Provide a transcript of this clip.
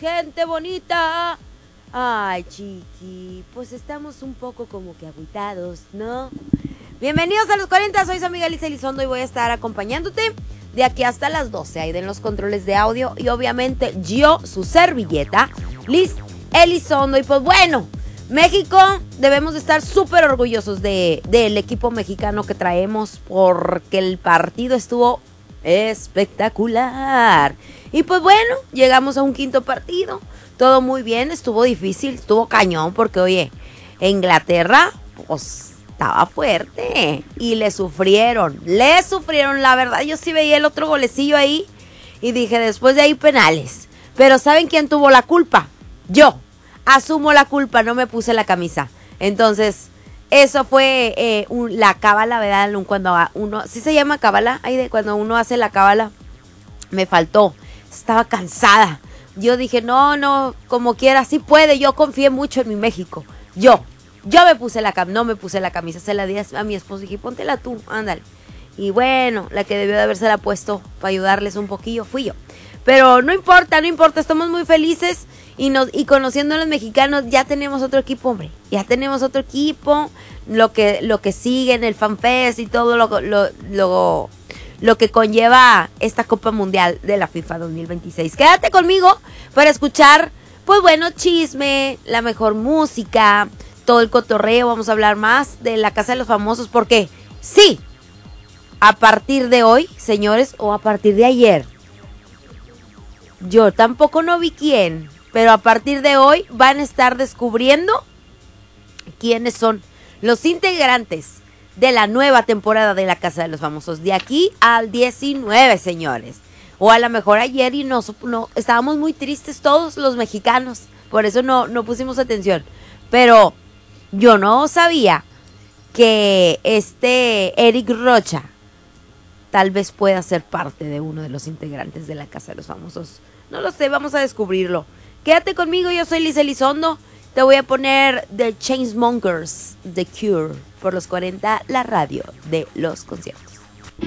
gente bonita. Ay, chiqui, pues estamos un poco como que agüitados, ¿no? Bienvenidos a los 40, soy su amiga Liz Elizondo y voy a estar acompañándote de aquí hasta las 12. Ahí en los controles de audio y obviamente yo, su servilleta, Liz Elizondo. Y pues bueno, México, debemos de estar súper orgullosos del equipo mexicano que traemos porque el partido estuvo espectacular. Y pues bueno, llegamos a un quinto partido. Todo muy bien, estuvo difícil, estuvo cañón porque, oye, Inglaterra, pues, estaba fuerte y le sufrieron, la verdad. Yo sí veía el otro golecillo ahí y dije, después de ahí penales. Pero ¿saben quién tuvo la culpa? Yo, asumo la culpa, no me puse la camisa. Entonces, eso fue la cábala, ¿verdad? Cuando uno, ¿sí se llama cábala? Cuando uno hace la cábala, me faltó, estaba cansada. Yo dije, no, como quiera, sí puede. Yo confié mucho en mi México. Yo me puse no me puse la camisa, se la di a mi esposo y dije, póntela tú, ándale. Y bueno, la que debió de habérsela puesto para ayudarles un poquillo fui yo. Pero no importa, estamos muy felices y conociendo a los mexicanos ya tenemos otro equipo, hombre. Ya tenemos otro equipo, lo que sigue en el FanFest y todo lo que conlleva esta Copa Mundial de la FIFA 2026. Quédate conmigo para escuchar, pues bueno, chisme, la mejor música, todo el cotorreo. Vamos a hablar más de la Casa de los Famosos porque sí, a partir de hoy, señores, o a partir de ayer, yo tampoco no vi quién, pero a partir de hoy van a estar descubriendo quiénes son los integrantes de la nueva temporada de la Casa de los Famosos, de aquí al 19, señores. O a lo mejor ayer y no estábamos muy tristes todos los mexicanos, por eso no pusimos atención. Pero yo no sabía que Eric Rocha tal vez pueda ser parte de uno de los integrantes de la Casa de los Famosos. No lo sé, vamos a descubrirlo. Quédate conmigo, yo soy Liz Elizondo. Te voy a poner The Chainsmokers, The Cure, por los 40, la radio de los conciertos.